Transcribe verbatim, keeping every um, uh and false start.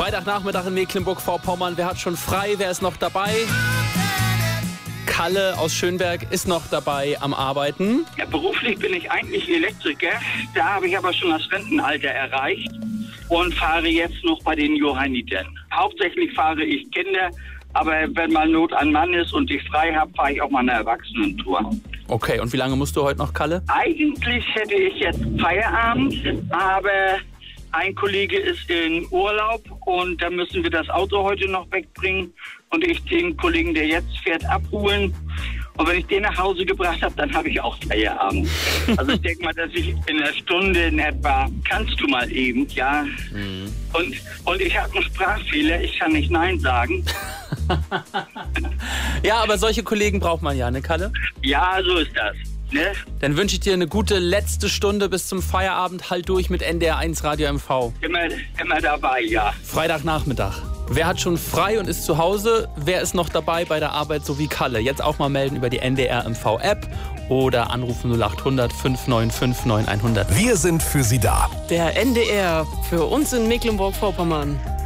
Freitagnachmittag in Mecklenburg-Vorpommern. Wer hat schon frei? Wer ist noch dabei? Kalle aus Schönberg ist noch dabei am Arbeiten. Ja, beruflich bin ich eigentlich Elektriker. Da habe ich aber schon das Rentenalter erreicht und fahre jetzt noch bei den Johannitern. Hauptsächlich fahre ich Kinder, aber wenn mal Not an Mann ist und ich frei habe, fahre ich auch mal eine Erwachsenentour. Okay, und wie lange musst du heute noch, Kalle? Eigentlich hätte ich jetzt Feierabend, aber ein Kollege ist in Urlaub und da müssen wir das Auto heute noch wegbringen und ich den Kollegen, der jetzt fährt, abholen. Und wenn ich den nach Hause gebracht habe, dann habe ich auch Feierabend. Also ich denke mal, dass ich in einer Stunde in etwa, kannst du mal eben, ja. Mhm. Und, und ich habe einen Sprachfehler, ich kann nicht Nein sagen. Ja, aber solche Kollegen braucht man ja, ne, Kalle? Ja, so ist das. Ne? Dann wünsche ich dir eine gute letzte Stunde bis zum Feierabend. Halt durch mit N D R eins Radio M V. Immer, immer dabei, ja. Freitagnachmittag. Wer hat schon frei und ist zu Hause? Wer ist noch dabei bei der Arbeit, so wie Kalle? Jetzt auch mal melden über die N D R M V App oder anrufen null acht hundert fünf neun fünf neun hundert. Wir sind für Sie da. Der N D R für uns in Mecklenburg-Vorpommern.